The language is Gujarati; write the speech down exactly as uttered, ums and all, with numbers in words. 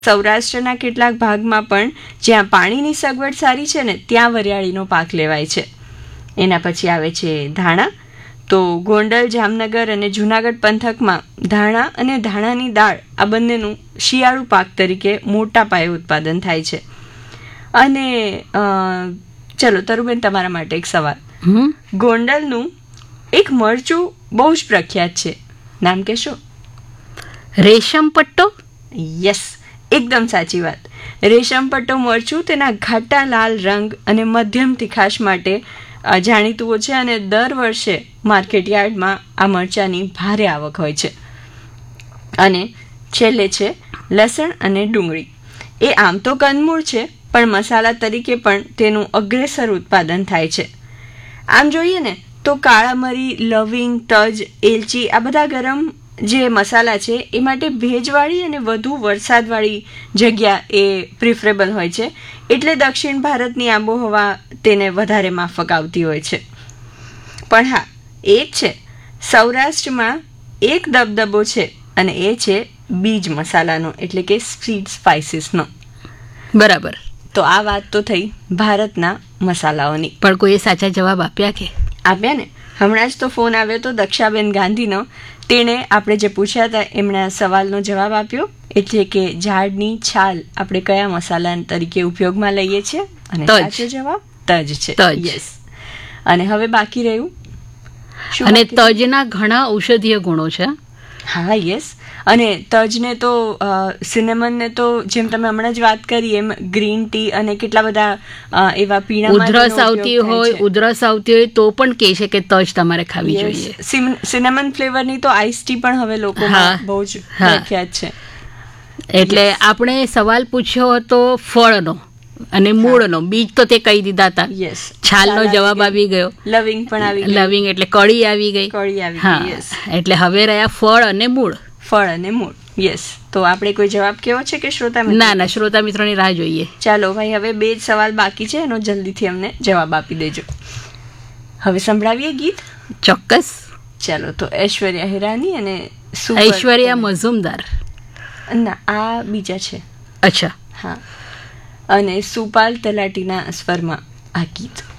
સૌરાષ્ટ્રના કેટલાક ભાગમાં પણ જ્યાં પાણીની સગવડ સારી છે ને ત્યાં વરિયાળીનો પાક લેવાય છે. એના પછી આવે છે ધાણા. તો ગોંડલ, જામનગર અને જૂનાગઢ પંથકમાં ધાણા અને ધાણાની દાળ આ બંનેનું શિયાળુ પાક તરીકે મોટા પાયે ઉત્પાદન થાય છે. અને ચલો તરુબેન, તમારા માટે એક સવાલ. ગોંડલનું એક મરચું બહુ જ પ્રખ્યાત છે, નામ કહેશો? રેશમ પટ્ટો. યસ, એકદમ સાચી વાત. રેશમ પટ્ટો મરચું તેના ઘાટા લાલ રંગ અને મધ્યમ તીખાશ માટે જાણીતું છે અને દર વર્ષે માર્કેટયાર્ડમાં આ મરચાંની ભારે આવક હોય છે. અને છેલ્લે છે લસણ અને ડુંગળી. એ આમ તો કંદમૂળ છે, પણ મસાલા તરીકે પણ તેનું અગ્રેસર ઉત્પાદન થાય છે. આમ જોઈએ ને તો કાળા મરી, લવિંગ, તજ, એલચી આ બધા ગરમ જે મસાલા છે એ માટે ભેજવાળી અને વધુ વરસાદવાળી જગ્યા એ પ્રિફરેબલ હોય છે. એટલે દક્ષિણ ભારતની આબોહવા તેને વધારે માફક આવતી હોય છે. પણ હા, એક છે, સૌરાષ્ટ્રમાં એક દબદબો છે અને એ છે બીજ મસાલાનો, એટલે કે સ્વીટ સ્પાઇસીસનો. બરાબર. તો આ વાત તો થઈ ભારતના મસાલાઓની. પણ કોઈએ સાચા જવાબ આપ્યા કે? આપ્યા ને. હમણાં જ તો ફોન આવ્યો તો દક્ષાબેન ગાંધીનો. તેણે આપણે જે પૂછ્યા હતા એમણે સવાલનો જવાબ આપ્યો, એટલે કે ઝાડની છાલ આપણે કયા મસાલા તરીકે ઉપયોગમાં લઈએ છીએ? અને સાચો જવાબ તજ છે. યસ. અને હવે બાકી રહ્યું, અને તજના ઘણા ઔષધીય ગુણો છે. હા, યસ. અને તજને તો સિનેમનને તો જેમ તમે હમણાં જ વાત કરી એમ ગ્રીન ટી અને કેટલા બધા એવા પીણા, ઉધરસ આવતી હોય ઉધરસ આવતી હોય તો પણ કહે છે કે તજ તમારે ખાવી જોઈએ. સિનેમન ફ્લેવરની તો આઈસ ટી પણ હવે લોકોમાં બહુ જ પ્રખ્યાત છે. એટલે આપણે સવાલ પૂછ્યો હતો ફળનો અને મૂળનો. બીજ તો તે કહી દીધા હતા. યસ. છાલનો જવાબ આવી ગયો. લવિંગ પણ આવી ગયું. લવિંગ એટલે કળી આવી ગઈ. કળી આવી ગઈ. યસ. એટલે હવે રહ્યા ફળ અને મૂળ. ફળ અને મૂળ. યસ. તો આપણે કોઈ જવાબ કેવો છે કે શ્રોતા મિત્રો? ના ના, શ્રોતા મિત્રોની રાહ જોઈએ. ચાલો ભાઈ, હવે બે જ સવાલ બાકી છે, એનો જલ્દીથી અમને જવાબ આપી દેજો. હવે સંભળાવીએ ગીત? ચોક્કસ. ચાલો, તો ઐશ્વર્યા હિરાની અને ઐશ્વર્યા મઝુમદાર. ના, આ બીજા છે. અચ્છા. હા. અને સુપાલ તલાટીના સ્વરમાં આ ગીત.